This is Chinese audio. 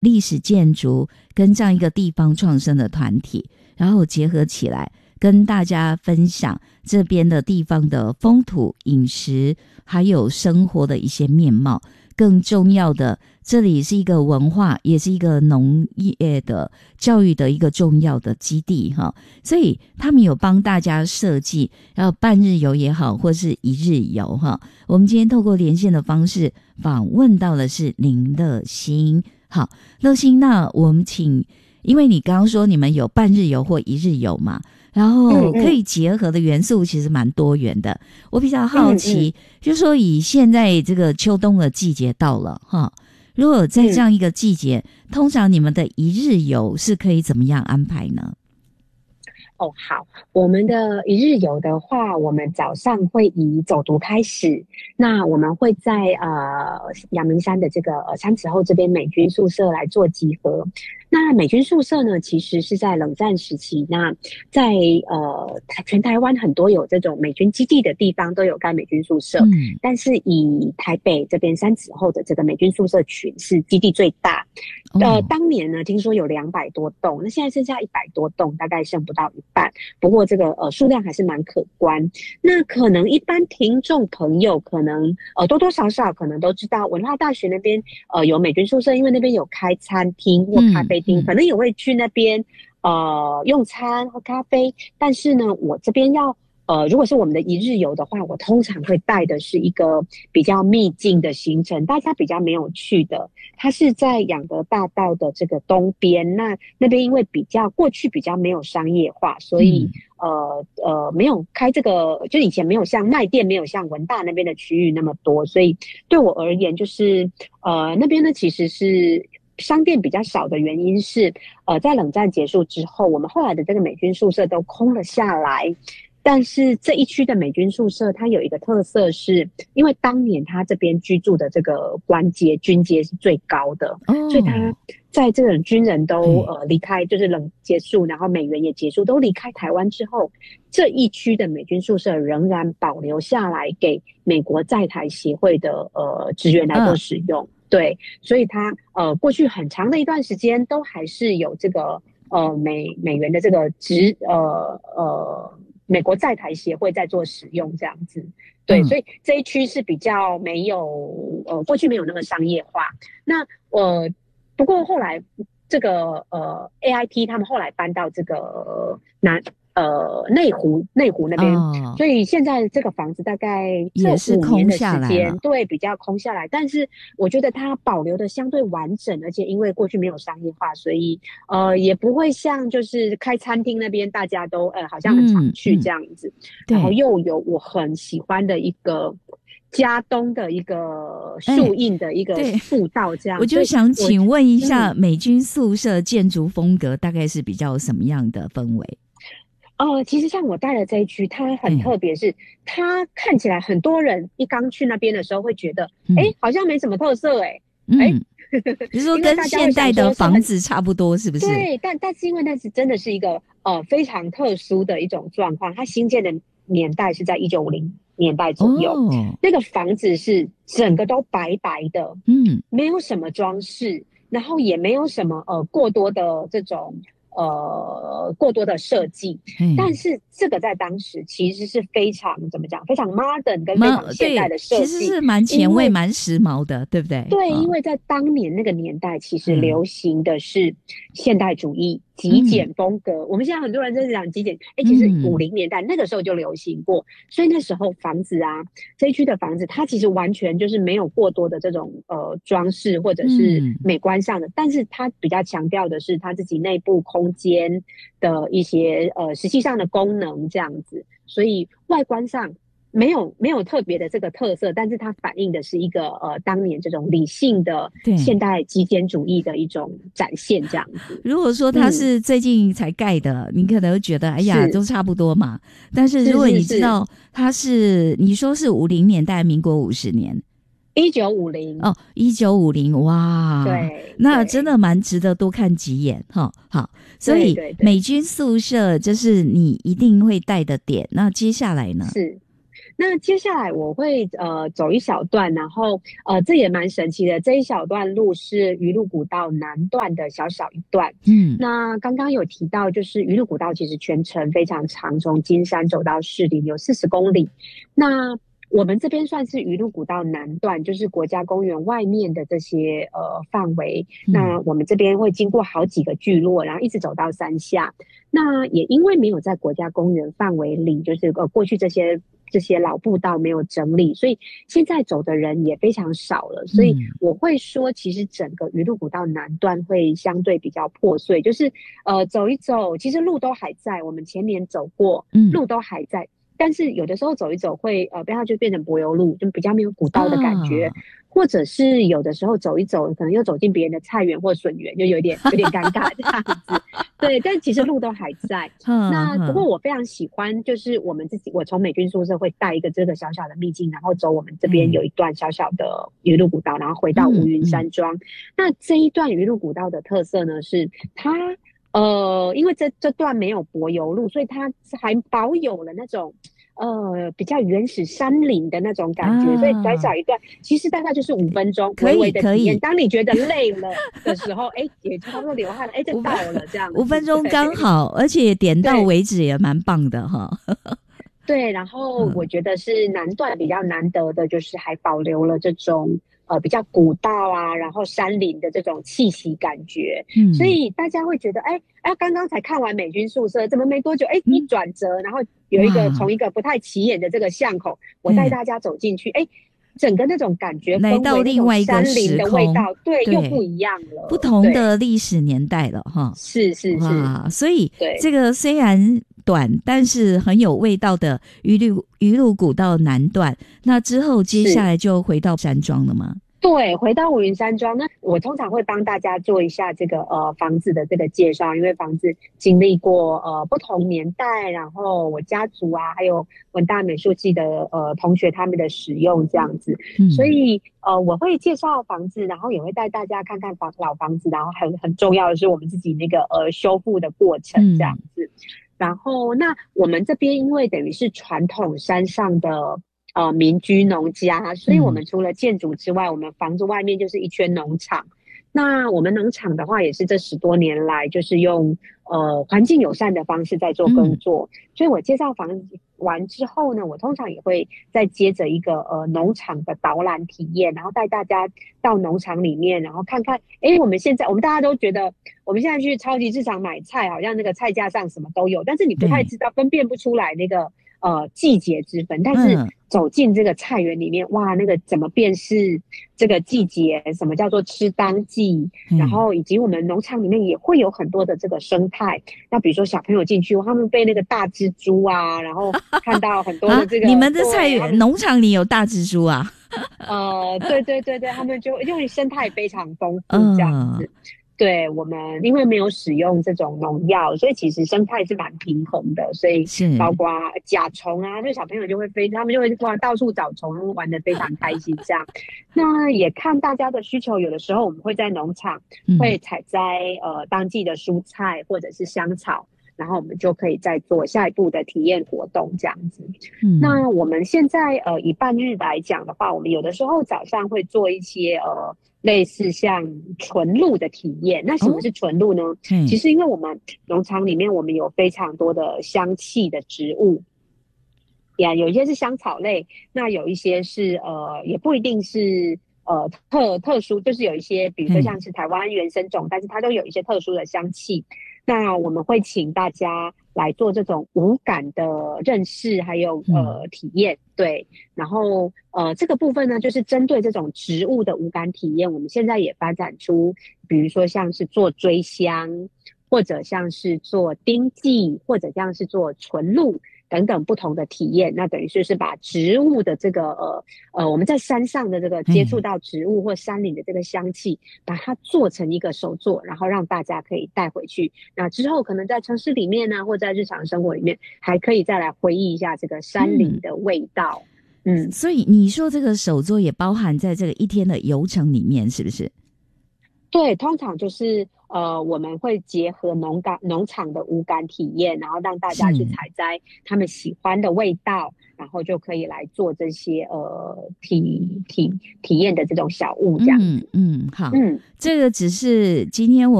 历史建筑跟这样一个地方创生的团体，然后结合起来跟大家分享这边的地方的风土饮食还有生活的一些面貌。更重要的，这里是一个文化，也是一个农业的教育的一个重要的基地哈，所以他们有帮大家设计，然后半日游也好，或是一日游哈。我们今天透过连线的方式访问到的是林乐馨。好，乐馨，那我们请，因为你刚刚说你们有半日游或一日游嘛，然后可以结合的元素其实蛮多元的。我比较好奇，就是说以现在这个秋冬的季节到了哈，如果在这样一个季节，通常你们的一日游是可以怎么样安排呢？ 哦，好，我们的一日游的话，我们早上会以走读开始，那我们会在阳明山的这个三池后这边美军宿舍来做集合。那美军宿舍呢，其实是在冷战时期，那在全台湾很多有这种美军基地的地方都有盖美军宿舍，但是以台北这边三池后的这个美军宿舍群是基地最大。当年呢，听说有200多栋，那现在剩下100多栋，大概剩不到一半。不过这个数量还是蛮可观。那可能一般听众朋友可能多多少少可能都知道，文化大学那边有美军宿舍，因为那边有开餐厅或咖啡厅，可能也会去那边用餐喝咖啡。但是呢，我这边要如果是我们的一日游的话，我通常会带的是一个比较秘境的行程，大家比较没有去的。它是在养德大道的这个东边，那边因为过去比较没有商业化，所以没有开这个，就以前没有像卖店，没有像文大那边的区域那么多，所以对我而言，就是那边呢其实是商店比较少的原因是，在冷战结束之后，我们后来的这个美军宿舍都空了下来。但是这一区的美军宿舍，它有一个特色是，因为当年他这边居住的这个军阶是最高的，所以他在这种军人都离开，就是冷结束，然后美援也结束，都离开台湾之后，这一区的美军宿舍仍然保留下来给美国在台协会的职员来做使用。对，所以他过去很长的一段时间都还是有这个美元的这个美国在台协会在做使用这样子。对，所以这一区是比较没有过去没有那么商业化。那不过后来这个AIT 他们后来搬到这个内湖那边，所以现在这个房子大概这5年的时间，对，比较空下来。但是我觉得它保留的相对完整，而且因为过去没有商业化，所以也不会像就是开餐厅那边大家都好像很常去这样子。然后又有我很喜欢的一个嘉东的一个树荫的一个步道这样。 我就想请问一下，美军宿舍建筑风格大概是比较什么样的氛围？ 其实像我带的这一区，它很特别，是它看起来很多人一刚去那边的时候会觉得，好像没什么特色， 比如说跟现代的房子差不多，是不是？ 对，但是因为那是真的是一个非常特殊的一种状况，它新建的年代是在1950年代左右，那个房子是整个都白白的，没有什么装饰，然后也没有什么过多的这种。过多的设计，但是这个在当时其实是非常怎么讲，非常 modern 跟非常现代的设计， 其实是蛮前卫、蛮时髦的，对不对？ 对，因为在当年那个年代，其实流行的是现代主义。极简风格，我们现在很多人在讲极简，其实50年代那个时候就流行过，所以那时候房子啊，这一区的房子，它其实完全就是没有过多的这种装饰或者是美观上的，但是它比较强调的是它自己内部空间的一些实际上的功能这样子，所以外观上。没有特别的这个特色，但是它反映的是一个当年这种理性的现代极简主义的一种展现这样子。 如果说它是最近才盖的，你可能会觉得哎呀都差不多嘛。但是如果你知道它是你说是50年代，民国50年 ，1950 1950，哇， 对， 那真的蛮值得多看几眼哈。好，所以美军宿舍就是你一定会带的点。那接下来呢？ 是。 那接下来我会走一小段，然后这也蛮神奇的，这一小段路是鱼路古道南段的小小一段。那刚刚有提到，就是鱼路古道其实全程非常长，从金山走到士林有40公里。那我们这边算是鱼路古道南段，就是国家公园外面的这些范围。那我们这边会经过好几个聚落，然后一直走到山下。那也因为没有在国家公园范围里，就是过去这些老步道没有整理，所以现在走的人也非常少了。所以我会说，其实整个鱼路古道南段会相对比较破碎，就是走一走，其实路都还在，我们前年走过，路都还在。但是有的时候走一走会被它就变成柏油路，就比较没有古道的感觉，或者是有的时候走一走可能又走进别人的菜园或笋园，就有点尴尬这样子。对，但其实路都还在。那不过我非常喜欢，就是我从美军宿舍会带一个这个小小的秘境，然后走我们这边有一段小小的鱼路古道，然后回到五云山庄。那这一段鱼路古道的特色呢，是它因为这段没有柏油路，所以它还保有了那种比较原始山林的那种感觉，所以短小一段，其实大概就是5分钟，微微的体验。当你觉得累了的时候，也差不多流汗了，就到了这样子。5 分钟刚好，而且点到为止也蛮棒的哈。 对，然后我觉得是南段比较难得的，就是还保留了这种比较古道啊，然后山林的这种气息感觉。所以大家会觉得刚刚才看完美军宿舍，怎么没多久一转折，然后有一个从一个不太起眼的这个巷口，我带大家走进去，整个那种感觉来到另外一个时空， 山林的味道，对，又不一样了， 不同的历史年代了哈。 是哇，所以这个虽然短，但是很有味道的鱼路古道南段，那之后接下来就回到山庄了吗？ 对，回到五云山庄，那我通常会帮大家做一下这个房子的这个介绍，因为房子经历过不同年代，然后我家族啊，还有文大美术系的同学他们的使用这样子，所以我会介绍房子，然后也会带大家看看老房子，然后很重要的是我们自己那个修复的过程这样子。然后那我们这边因为等于是传统山上的民居农家，所以我们除了建筑之外，我们房子外面就是一圈农场。那我们农场的话，也是这10多年来就是用环境友善的方式在做耕作。所以我介绍房子完之后呢，我通常也会再接着一个农场的导览体验，然后带大家到农场里面，然后看看我们大家都觉得我们现在去超级市场买菜，好像那个菜架上什么都有，但是你不太知道分辨不出来那个季节之分。但是走进这个菜园里面，哇，那个怎么辨识这个季节，什么叫做吃当季，然后以及我们农场里面也会有很多的这个生态。那比如说小朋友进去，他们被那个大蜘蛛啊，然后看到很多的这个你们的菜园农场里有大蜘蛛啊？ 对，他们就因为生态非常丰富这样子。对，我们因为没有使用这种农药，所以其实生态是蛮平衡的，所以包括甲虫啊，就小朋友就会他们就会到处找虫，玩得非常开心这样。那也看大家的需求，有的时候我们会在农场会采摘当季的蔬菜或者是香草，然后我们就可以再做下一步的体验活动这样子。那我们现在以半日来讲的话，我们有的时候早上会做一些类似像纯露的体验。那什么是纯露呢？其实因为我们农场里面我们有非常多的香气的植物，有一些是香草类，那有一些是也不一定是特殊，就是有一些比如说像是台湾原生种，但是它都有一些特殊的香气。那我们会请大家来做这种五感的认识还有体验。对，然后这个部分呢，就是针对这种植物的五感体验，我们现在也发展出比如说像是做追香，或者像是做丁记，或者像是做纯露等等不同的体验。那等于是把植物的这个我们在山上的这个接触到植物或山林的这个香气，把它做成一个手作，然后让大家可以带回去。那之后可能在城市里面呢，或在日常生活里面，还可以再来回忆一下这个山林的味道。 所以你说这个手作也包含在这个一天的游程里面，是不是？ 对，通常就是我们会结合农场的五感体验，然后让大家去是， 采摘他们喜欢的味道，然后就可以来做这些体验的这种小物这样子。 好， 嗯。 这个只是今天我